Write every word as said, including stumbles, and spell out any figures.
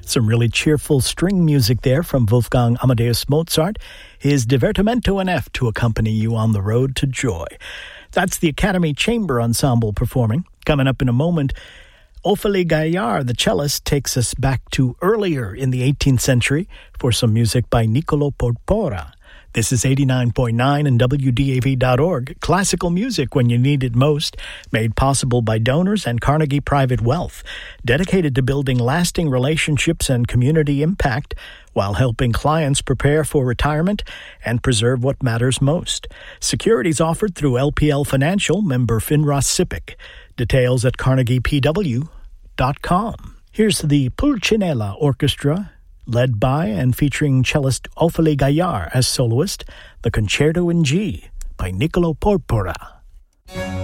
Some really cheerful string music there from Wolfgang Amadeus Mozart, his Divertimento in F to accompany you on the road to joy. That's the Academy Chamber Ensemble performing. Coming up in a moment, Ophélie Gaillard, the cellist, takes us back to earlier in the eighteenth century for some music by Niccolò Porpora. This is eighty-nine point nine and W D A V dot org. Classical music when you need it most, made possible by donors and Carnegie Private Wealth, dedicated to building lasting relationships and community impact while helping clients prepare for retirement and preserve what matters most. Securities offered through L P L Financial, member FINRA SIPC. Details at carnegie p w dot com. Here's the Pulcinella Orchestra, led by and featuring cellist Ophélie Gaillard as soloist, the Concerto in G by Niccolò Porpora.